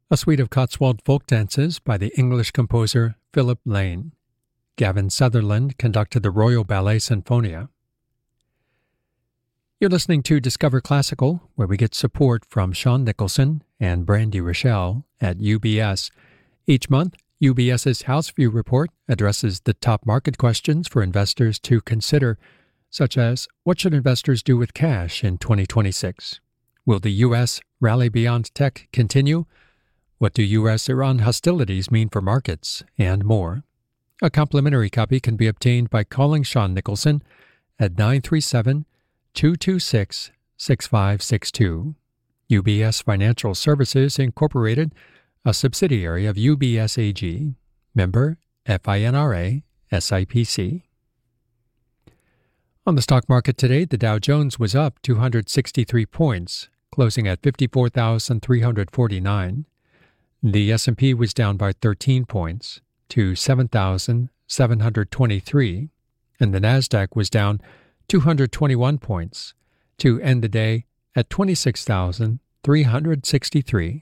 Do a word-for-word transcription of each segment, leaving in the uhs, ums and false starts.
a suite of Cotswold folk dances by the English composer Philip Lane. Gavin Sutherland conducted the Royal Ballet Sinfonia. You're listening to Discover Classical, where we get support from Sean Nicholson and Brandy Rochelle at U B S. Each month, UBS's House View Report addresses the top market questions for investors to consider, such as what should investors do with cash in twenty twenty-six? Will the U S rally beyond tech continue? What do U S Iran hostilities mean for markets? And more. A complimentary copy can be obtained by calling Sean Nicholson at nine three seven, two two six, six five six two. U B S Financial Services, Incorporated, a subsidiary of U B S A G. Member FINRA, S I P C. On the stock market today, the Dow Jones was up two hundred sixty-three points, closing at fifty-four thousand three hundred forty-nine. The S and P was down by thirteen points to seven thousand seven hundred twenty-three, and the Nasdaq was down two hundred twenty-one points to end the day at twenty-six thousand three hundred sixty-three.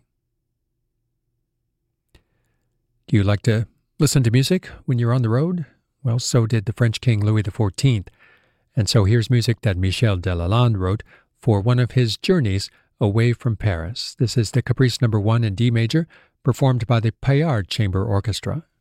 Do you like to listen to music when you're on the road? Well, so did the French King Louis the fourteenth. And so here's music that Michel Delalande wrote for one of his journeys away from Paris. This is the Caprice number one in D major, performed by the Paillard Chamber Orchestra.